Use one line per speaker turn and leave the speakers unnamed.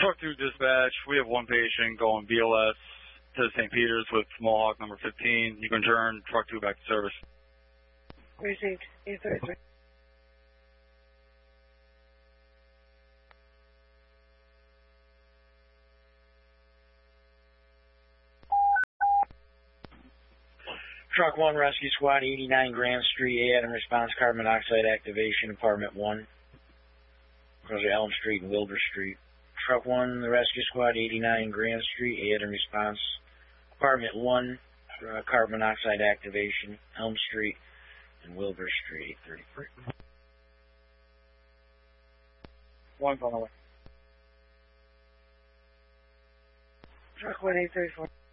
Truck 2 dispatch, we have one patient going BLS to St. Peter's with Mohawk number 15. You can turn Truck 2 back to service.
Received. 833.
Truck 1, Rescue Squad, 89 Grand Street, Adam response, carbon monoxide activation, Apartment 1. Across Elm Street and Wilbur Street. Truck 1, the Rescue Squad, 89 Grand Street, Adam response, Apartment 1, carbon monoxide activation, Elm Street and Wilbur Street, 833.
One's on the way. Truck 1, 834.